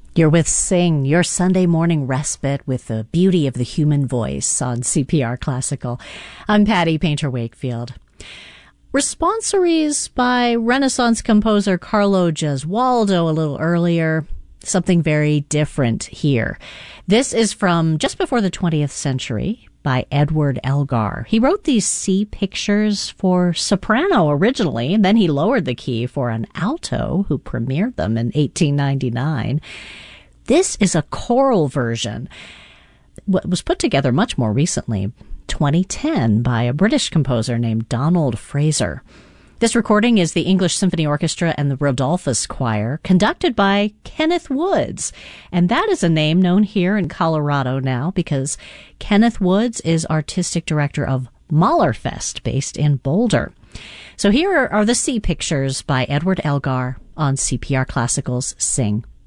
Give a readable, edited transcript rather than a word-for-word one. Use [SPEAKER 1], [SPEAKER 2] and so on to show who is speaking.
[SPEAKER 1] You're with Sing, your Sunday morning respite with the beauty of the human voice on CPR Classical. I'm Patty Painter-Wakefield. Responsories by Renaissance composer Carlo Gesualdo a little earlier. Something very different here. This is from just before the 20th century by Edward Elgar. He wrote these C pictures for soprano originally, and then he lowered the key for an alto who premiered them in 1899. This is a choral version. What was put together much more recently, 2010, by a British composer named Donald Fraser. This recording is the English Symphony Orchestra and the Rodolphus Choir, conducted by Kenneth Woods. And that is a name known here in Colorado now because Kenneth Woods is artistic director of Mahlerfest, based in Boulder. So here are the C pictures by Edward Elgar on CPR Classical's Sing.